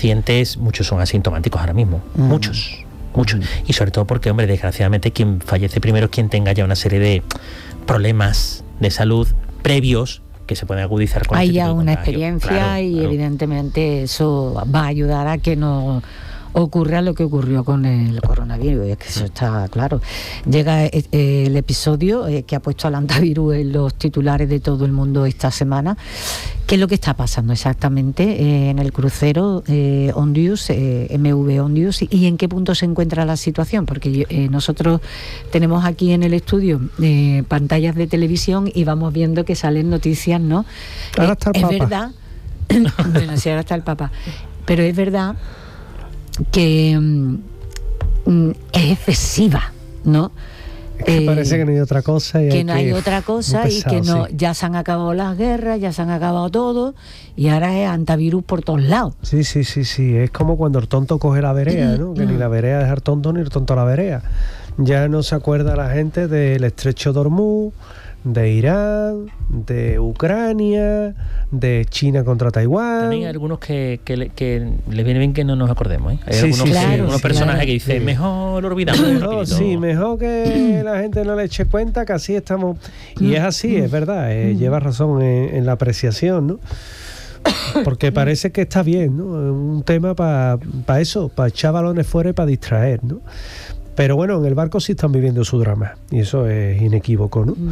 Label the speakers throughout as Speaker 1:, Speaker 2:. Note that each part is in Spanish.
Speaker 1: pacientes, muchos son asintomáticos ahora mismo, muchos. Y sobre todo porque, hombre, desgraciadamente quien fallece primero es quien tenga ya una serie de problemas de salud previos que se pueden agudizar con
Speaker 2: hay
Speaker 1: este
Speaker 2: ya
Speaker 1: tipo de
Speaker 2: una
Speaker 1: contagio.
Speaker 2: experiencia,
Speaker 1: claro,
Speaker 2: y evidentemente eso va a ayudar a que no ocurra lo que ocurrió con el coronavirus. Es que eso está claro. Llega el episodio que ha puesto al antivirus en los titulares de todo el mundo esta semana. ¿Qué es lo que está pasando exactamente en el crucero Ondius, MV Ondius, y en qué punto se encuentra la situación? Porque nosotros tenemos aquí en el estudio pantallas de televisión y vamos viendo que salen noticias, ¿no?
Speaker 3: Ahora está el Papa.
Speaker 2: Es verdad. Bueno, sí, ahora está el Papa. Pero es verdad que es excesiva, ¿no?
Speaker 3: Es que parece que no hay otra cosa. Y
Speaker 2: que no hay otra cosa pesado, y que no,
Speaker 3: sí.
Speaker 2: Ya se han acabado las guerras, ya se han acabado todo, y ahora es antivirus por todos lados.
Speaker 3: Sí. Es como cuando el tonto coge la vereda, ¿no? Que ni la vereda deja al tonto, ni el tonto la vereda. Ya no se acuerda la gente del estrecho de Hormuz, de Irán, de Ucrania, de China contra Taiwán.
Speaker 1: También hay algunos que les viene bien que no nos acordemos, ¿eh? Hay algunos personajes que dicen, mejor olvidamos.
Speaker 3: Mejor que la gente no le eche cuenta, que así estamos. Y es así, es verdad, lleva razón en la apreciación, ¿no? Porque parece que está bien, ¿no? Un tema para eso, para echar balones fuera y para distraer, ¿no? Pero bueno, en el barco sí están viviendo su drama, y eso es inequívoco, ¿no?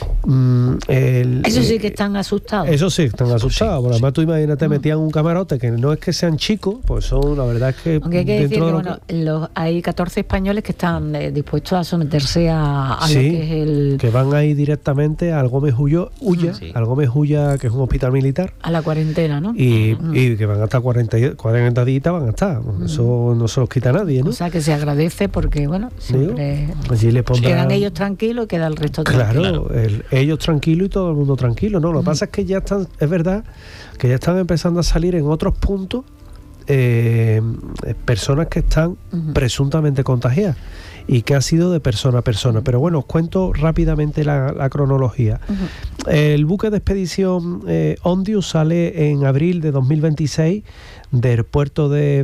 Speaker 2: Eso sí que están asustados.
Speaker 3: Eso sí, están asustados. Por además, tú imagínate, metían un camarote que no es que sean chicos, pues son, la verdad es que...
Speaker 2: Aunque hay que decir que hay 14 españoles que están dispuestos a someterse a lo que es el...
Speaker 3: que van ahí directamente al Gómez Ulla, al Gómez Ulla, que es un hospital militar.
Speaker 2: A la cuarentena, ¿no?
Speaker 3: Y que van a estar 40 días, van a estar. Eso no se los quita nadie, ¿no?
Speaker 2: O sea, que se agradece porque, bueno, siempre quedan ellos tranquilos y queda el resto tranquilo.
Speaker 3: Claro, ellos tranquilos y todo el mundo tranquilo, ¿no? Lo que pasa es que ya están, es verdad, que ya están empezando a salir en otros puntos personas que están presuntamente contagiadas y que ha sido de persona a persona. Pero bueno, os cuento rápidamente la cronología. El buque de expedición Ondius sale en abril de 2026 del puerto de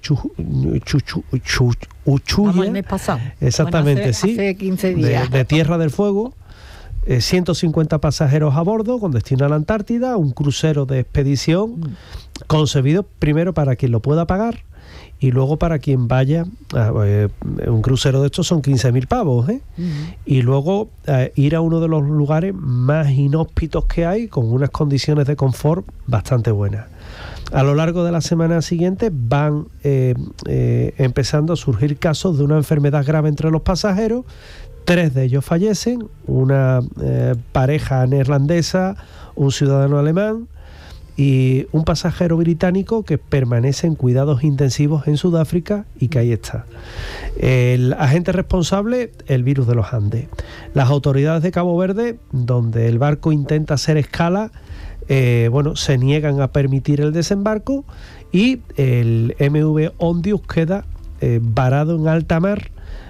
Speaker 3: Uchuya.
Speaker 2: El mes pasado.
Speaker 3: Exactamente,
Speaker 2: hace 15 días.
Speaker 3: De Tierra del Fuego. 150 pasajeros a bordo con destino a la Antártida, un crucero de expedición concebido primero para quien lo pueda pagar y luego para quien vaya. Un crucero de estos son 15.000 pavos, y luego ir a uno de los lugares más inhóspitos que hay, con unas condiciones de confort bastante buenas. A lo largo de la semana siguiente van empezando a surgir casos de una enfermedad grave entre los pasajeros. 3 de ellos fallecen, una pareja neerlandesa, un ciudadano alemán y un pasajero británico que permanece en cuidados intensivos en Sudáfrica y que ahí está. El agente responsable, el virus de los Andes. Las autoridades de Cabo Verde, donde el barco intenta hacer escala, se niegan a permitir el desembarco y el MV Ondius queda varado en alta mar,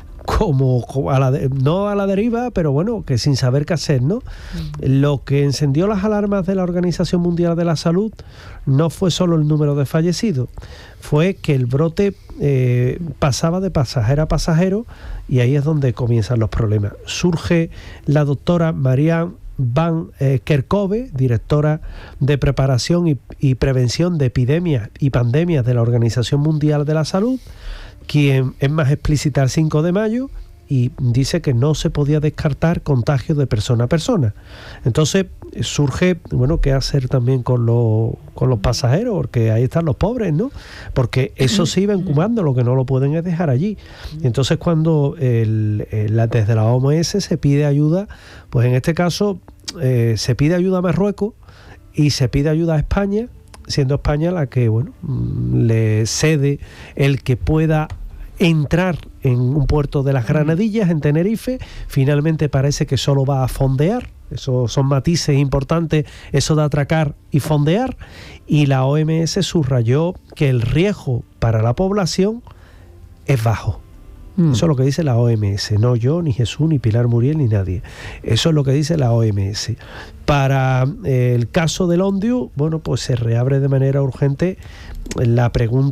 Speaker 3: no a la deriva, pero bueno, que sin saber qué hacer, ¿no? Lo que encendió las alarmas de la Organización Mundial de la Salud no fue solo el número de fallecidos, fue que el brote pasaba de pasajero a pasajero, y ahí es donde comienzan los problemas. Surge la doctora Marianne Van Kerkhove, directora de preparación y prevención de epidemias y pandemias de la Organización Mundial de la Salud, quien es más explícita el 5 de mayo y dice que no se podía descartar contagios de persona a persona. Entonces surge, qué hacer también con los pasajeros, porque ahí están los pobres, ¿no? Porque eso se iba incubando, lo que no lo pueden es dejar allí. Y entonces cuando desde la OMS se pide ayuda, pues en este caso se pide ayuda a Marruecos y se pide ayuda a España, siendo España la que le cede el que pueda entrar en un puerto de las Granadillas, en Tenerife. Finalmente parece que solo va a fondear. Eso son matices importantes, eso de atracar y fondear. Y la OMS subrayó que el riesgo para la población es bajo. Eso es lo que dice la OMS, no yo, ni Jesús, ni Pilar Muriel, ni nadie. Eso es lo que dice la OMS. Para el caso del Ondius, pues se reabre de manera urgente la pregunta